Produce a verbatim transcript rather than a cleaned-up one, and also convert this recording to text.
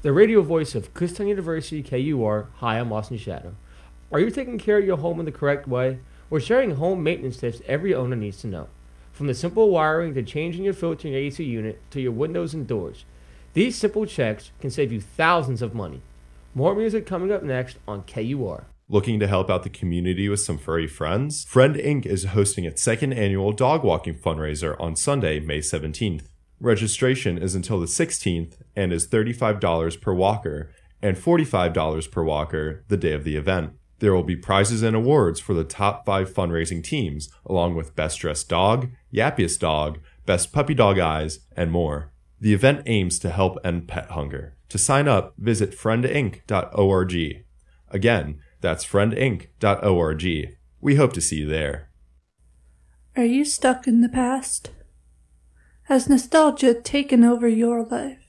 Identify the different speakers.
Speaker 1: the radio voice of Kutztown University K U R. Hi, I'm Austin Shadow. Are you taking care of your home in the correct way? We're sharing home maintenance tips every owner needs to know. From the simple wiring to changing your filter in your A C unit to your windows and doors. These simple checks can save you thousands of money. More music coming up next on K U R.
Speaker 2: Looking to help out the community with some furry friends? Friend Incorporated is hosting its second annual dog walking fundraiser on Sunday, May seventeenth. Registration is until the sixteenth and is thirty-five dollars per walker and forty-five dollars per walker the day of the event. There will be prizes and awards for the top five fundraising teams, along with Best Dressed Dog, Yappiest Dog, Best Puppy Dog Eyes, and more. The event aims to help end pet hunger. To sign up, visit friend inc dot org. Again, that's friend inc dot org. We hope to see you there.
Speaker 3: Are you stuck in the past? Has nostalgia taken over your life?